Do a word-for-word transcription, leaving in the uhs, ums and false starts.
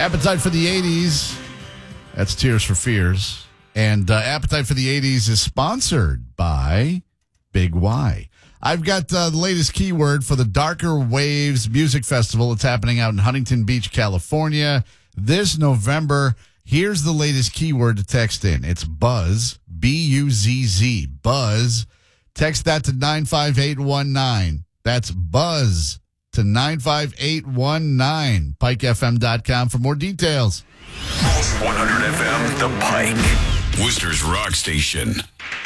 Appetite for the eighties. That's Tears for Fears. And uh, Appetite for the eighties is sponsored by Big Y. I've got uh, the latest keyword for the Darker Waves Music Festival. It's happening out in Huntington Beach, California this November. Here's the latest keyword to text in. It's Buzz, B U Z Z, Buzz. Text that to nine five eight one nine. That's Buzz to nine five eight one nine. Pike F M dot com for more details. one hundred F M, The Pike. Worcester's Rock Station.